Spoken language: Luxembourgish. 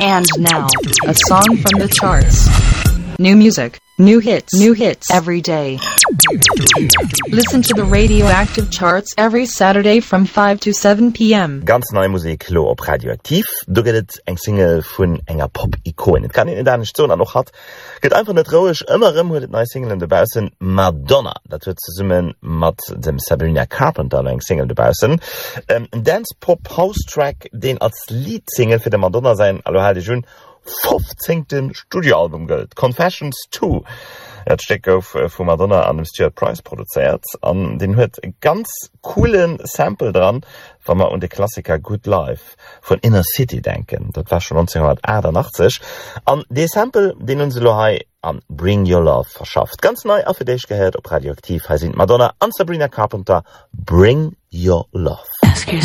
And now, a song from the charts. New music, new hits every day. Listen to the Radioactive Charts every Saturday from 5 to 7 p.m. Ganz neue Musik lo op Radioaktiv. Du gehtt eng Single vun enger Pop-Ikon. Et kann in der Stunde noch hat. Geht einfach net ruhig. Immerem huet et neue Single debausen Madonna. Dat huet ze summen mat dem Sabrina Carpenter eng Single debausen. Ein Dance-Pop-House-Track, den als Lead-Single für den Madonna sein, also halt schon 15. Studioalbum gilt. Confessions 2. Das steckt auf von Madonna an dem Stuart Price produziert. An den hört ganz coolen Sample dran, wenn wir an den Klassiker Good Life von Inner City denken. Das war schon 1988. An den Sample, den uns an Bring Your Love verschafft. Ganz neu auf dich gehört, ob Radioaktiv, heißt Madonna und Sabrina Carpenter, Bring Your Love.